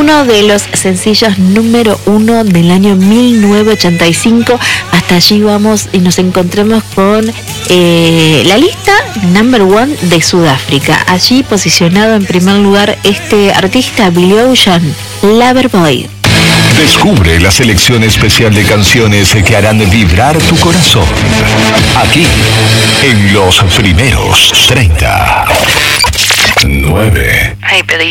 uno de los sencillos número 1 del año 1985. Hasta allí vamos y nos encontramos con la lista number 1 de Sudáfrica. Allí posicionado en primer lugar este artista, Billy Ocean, Loverboy. Descubre la selección especial de canciones que harán vibrar tu corazón. Aquí, en los primeros 30. 9.